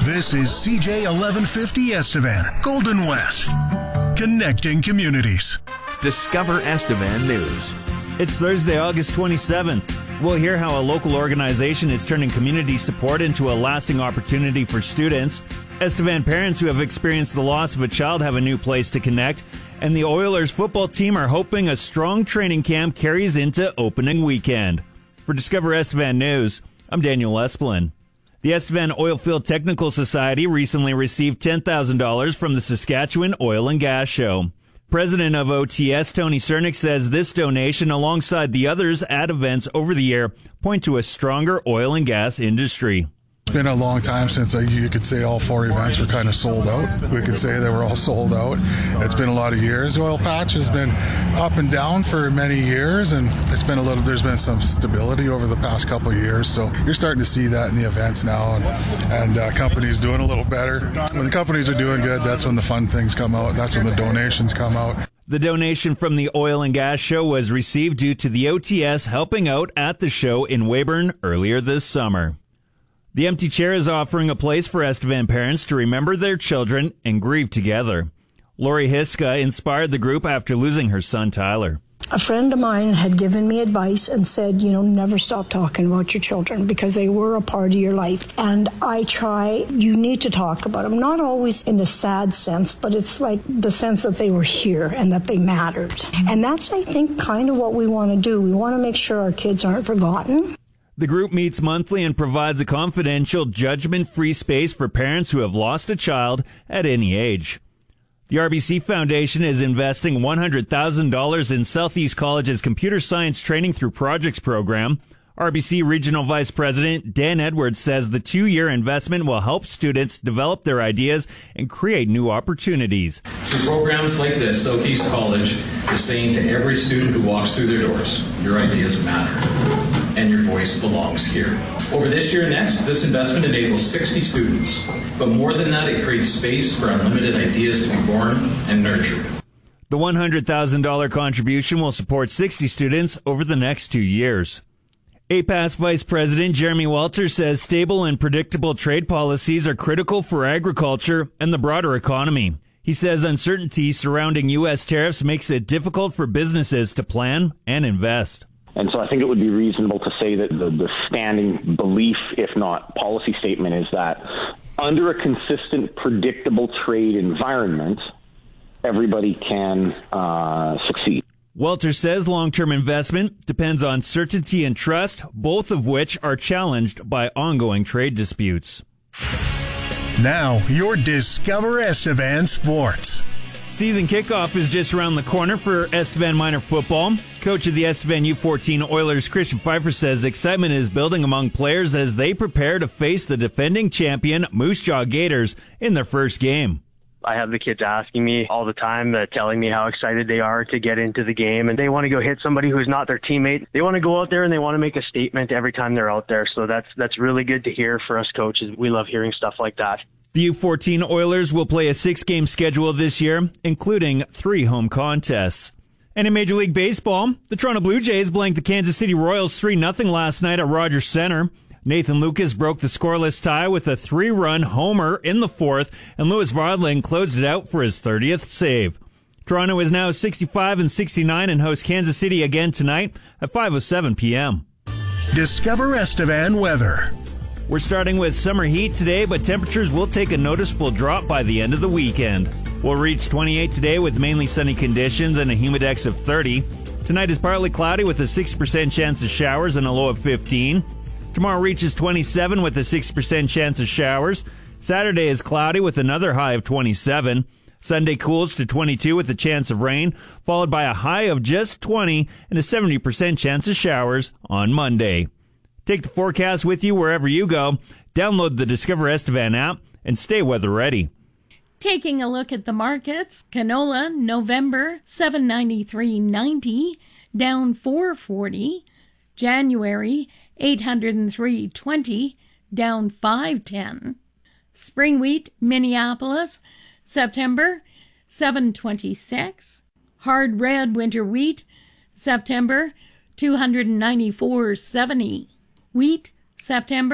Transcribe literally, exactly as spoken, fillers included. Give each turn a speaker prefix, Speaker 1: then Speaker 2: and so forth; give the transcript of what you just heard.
Speaker 1: This is C J eleven fifty Estevan, Golden West. Connecting communities.
Speaker 2: Discover Estevan News.
Speaker 3: It's Thursday, August twenty-seventh. We'll hear how a local organization is turning community support into a lasting opportunity for students. Estevan parents who have experienced the loss of a child have a new place to connect. And the Oilers football team are hoping a strong training camp carries into opening weekend. For Discover Estevan News, I'm Daniel Esplin. The Estevan Oilfield Technical Society recently received ten thousand dollars from the Saskatchewan Oil and Gas Show. President of O T S, Tony Cernick, says this donation, alongside the others at events over the year, point to a stronger oil and gas industry.
Speaker 4: It's been a long time since uh, you could say all four events were kind of sold out. We could say they were all sold out. It's been a lot of years. Oil Patch has been up and down for many years, and it's been a little. There's been some stability over the past couple of years. So you're starting to see that in the events now, and, and uh, companies doing a little better. When the companies are doing good, that's when the fun things come out. That's when the donations come out.
Speaker 3: The donation from the Oil and Gas Show was received due to the O T S helping out at the show in Weyburn earlier this summer. The Empty Chair is offering a place for Estevan parents to remember their children and grieve together. Lori Hiska inspired the group after losing her son, Tyler.
Speaker 5: A friend of mine had given me advice and said, you know, never stop talking about your children because they were a part of your life. And I try, you need to talk about them, not always in the sad sense, but it's like the sense that they were here and that they mattered. And that's, I think, kind of what we want to do. We want to make sure our kids aren't forgotten.
Speaker 3: The group meets monthly and provides a confidential, judgment-free space for parents who have lost a child at any age. The R B C Foundation is investing one hundred thousand dollars in Southeast College's computer science training through projects program. R B C Regional Vice President Dan Edwards says the two-year investment will help students develop their ideas and create new opportunities.
Speaker 6: Through programs like this, Southeast College is saying to every student who walks through their doors, your ideas matter, and your voice belongs here. Over this year and next, this investment enables sixty students. But more than that, it creates space for unlimited ideas to be born and nurtured.
Speaker 3: The one hundred thousand dollars contribution will support sixty students over the next two years. A P A S Vice President Jeremy Walter says stable and predictable trade policies are critical for agriculture and the broader economy. He says uncertainty surrounding U S tariffs makes it difficult for businesses to plan and invest.
Speaker 7: And so I think it would be reasonable to say that the, the standing belief, if not policy statement, is that under a consistent, predictable trade environment, everybody can uh, succeed.
Speaker 3: Walter says long-term investment depends on certainty and trust, both of which are challenged by ongoing trade disputes.
Speaker 1: Now, your Discover Estevan Sports.
Speaker 3: Season kickoff is just around the corner for Estevan Minor football. Coach of the Estevan U fourteen Oilers, Christian Pfeiffer, says excitement is building among players as they prepare to face the defending champion Moose Jaw Gators in their first game.
Speaker 8: I have the kids asking me all the time, uh, telling me how excited they are to get into the game, and they want to go hit somebody who's not their teammate. They want to go out there and they want to make a statement every time they're out there. So that's that's really good to hear for us coaches. We love hearing stuff like that.
Speaker 3: The U fourteen Oilers will play a six-game schedule this year, including three home contests. And in Major League Baseball, the Toronto Blue Jays blanked the Kansas City Royals three nothing last night at Rogers Center. Nathan Lucas broke the scoreless tie with a three-run homer in the fourth, and Louis Vodling closed it out for his thirtieth save. Toronto is now sixty-five and sixty-nine and hosts Kansas City again tonight at five oh seven p.m.
Speaker 1: Discover Estevan weather.
Speaker 3: We're starting with summer heat today, but temperatures will take a noticeable drop by the end of the weekend. We'll reach twenty-eight today with mainly sunny conditions and a humidex of thirty. Tonight is partly cloudy with a six percent chance of showers and a low of fifteen. Tomorrow reaches twenty-seven with a six percent chance of showers. Saturday is cloudy with another high of twenty-seven. Sunday cools to twenty-two with a chance of rain, followed by a high of just twenty and a seventy percent chance of showers on Monday. Take the forecast with you wherever you go. Download the Discover Estevan app and stay weather ready.
Speaker 9: Taking a look at the markets, canola November seven ninety-three ninety, down four forty. January eight hundred three twenty, down five ten. Spring wheat Minneapolis September seven twenty-six. Hard red winter wheat September two ninety-four seventy. Wheat September